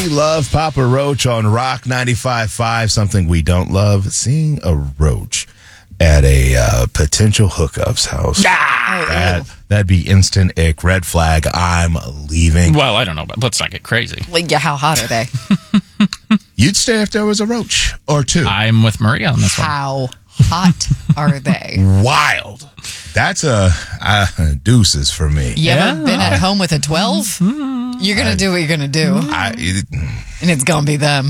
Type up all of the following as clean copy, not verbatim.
We love Papa Roach on Rock 95.5. Something we don't love, seeing a roach at a potential hookups house. That'd be instant ick, red flag. I'm leaving. Well, I don't know, but let's not get crazy. Like, yeah, how hot are they? You'd stay if there was a roach or two. I'm with Maria on this one. How hot are they? Wild. That's a deuces for me. You ever been at home with a 12? You're going to do what you're going to do. And it's going to be them.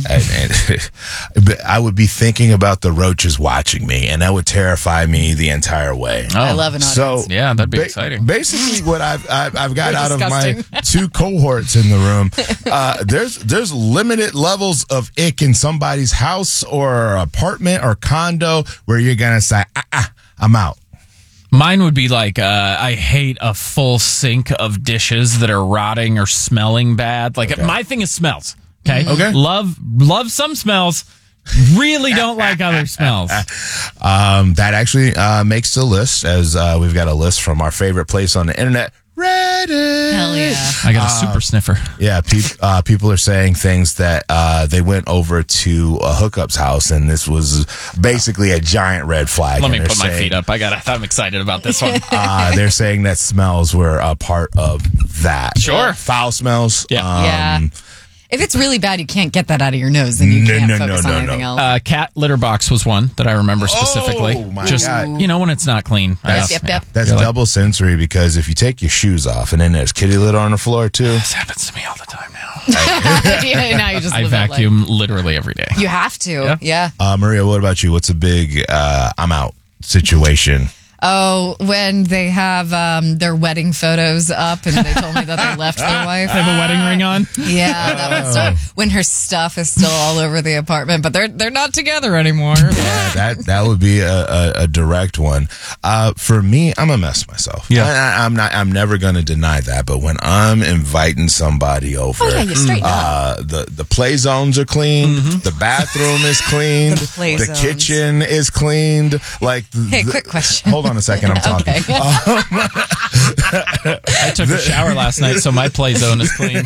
I would be thinking about the roaches watching me, and that would terrify me the entire way. Oh. I love an audience. So yeah, that'd be exciting. Basically, what I've got out disgusting. of my two cohorts in the room, there's limited levels of ick in somebody's house or apartment or condo where you're gonna say, I'm out. Mine would be like, I hate a full sink of dishes that are rotting or smelling bad. Like, my thing is smells. Okay. Okay. Love some smells. Really don't like other smells. That actually makes the list, as we've got a list from our favorite place on the internet, Reddit. Hell yeah. I got a super sniffer. Yeah, people are saying things that they went over to a hookups house, and this was basically a giant red flag. Let me And put they're my feet up. I'm excited about this one. They're saying that smells were a part of that. Sure. Foul smells. Yeah. Yeah. If it's really bad, you can't get that out of your nose, then you can't focus on anything else. Cat litter box was one that I remember specifically. Oh, my Just, God. when it's not clean. Yep. That's You're like, double sensory, because if you take your shoes off and then there's kitty litter on the floor too. This happens to me all the time now. Yeah, now you just I live that life. vacuum literally every day. You have to. Yeah. Maria, what about you? What's a big I'm out situation? Oh, when they have their wedding photos up and they told me that they left their wife. I have a wedding ring on. Yeah, that would start when her stuff is still all over the apartment, but they're not together anymore. Yeah, that would be a direct one. For me, I'm a mess myself. Yeah. I'm never going to deny that. But when I'm inviting somebody over, you straighten up. the play zones are cleaned, the bathroom is cleaned, The play the zones. kitchen is cleaned. Like, Hey, quick question. Hold on a second, I'm talking. Okay. I took a shower last night, so my play zone is clean.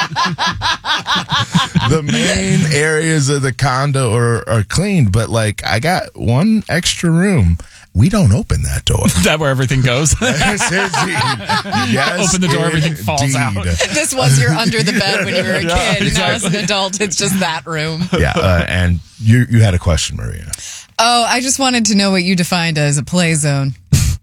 The main areas of the condo are cleaned, but like I got one extra room. We don't open that door. Is that where everything goes? Yes, Open the door, everything falls out. This was your under the bed when you were a kid, and now as an adult, it's just that room. Yeah, and you had a question, Maria. Oh, I just wanted to know what you defined as a play zone.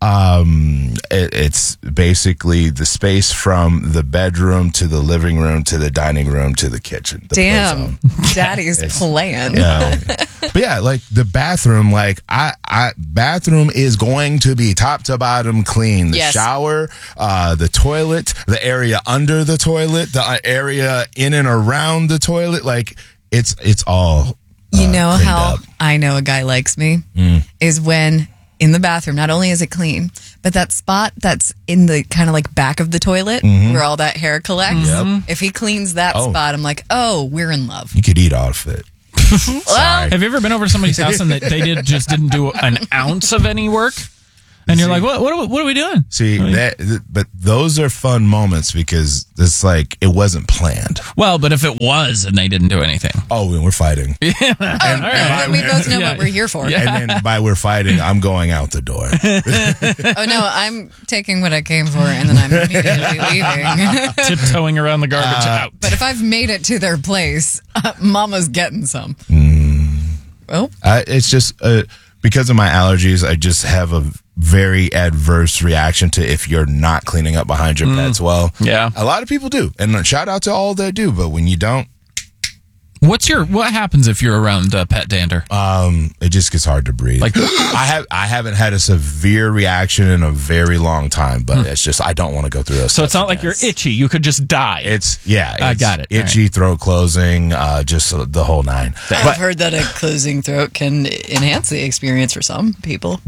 It's basically the space from the bedroom to the living room to the dining room to the kitchen. The play Damn, zone. Daddy's playing. Yeah. But yeah, like the bathroom, like bathroom is going to be top to bottom clean. The Yes. shower, the toilet, the area under the toilet, the area in and around the toilet, like it's all. You know cleaned how up. I know a guy likes me is when in the bathroom, not only is it clean, but that spot that's in the kind of like back of the toilet where all that hair collects. Yep. If he cleans that spot, I'm like, oh, we're in love. You could eat off it. Well, Have you ever been over to somebody's house and they didn't do an ounce of any work? And you're like, what are we doing? See, but those are fun moments because it's like it wasn't planned. Well, but if it was and they didn't do anything. Oh, and we're fighting. we both know Yeah. what we're here for. And then by we're fighting, I'm going out the door. Oh, no, I'm taking what I came for and then I'm immediately leaving. Tiptoeing around the garbage out. But if I've made it to their place, Mama's getting some. Oh, It's just because of my allergies, I just have a very adverse reaction to if you're not cleaning up behind your pets well. Yeah. A lot of people do. And shout out to all that do. But when you don't, What happens if you're around pet dander? it just gets hard to breathe. Like- I haven't had a severe reaction in a very long time, but it's just I don't want to go through those. So it's steps not like again. you're itchy. You could just die. I got it. Itchy, throat closing, just the whole nine. I've heard that a closing throat can enhance the experience for some people.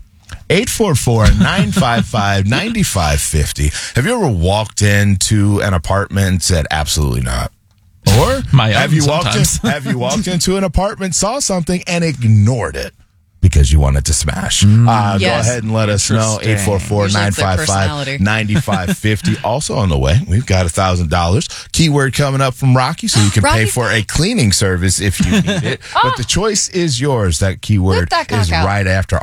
844-955-9550. Have you ever walked into an apartment and said absolutely not? Or My own have you sometimes. walked into an apartment, saw something, and ignored it? because you wanted to smash. Go Yes. ahead and let us know. Interesting. 844-955-9550. Also on the way, we've got $1,000 keyword coming up from Rocky, so you can pay Rocky. for a cleaning service if you need it. But the choice is yours. That keyword Whip that cock is out. right after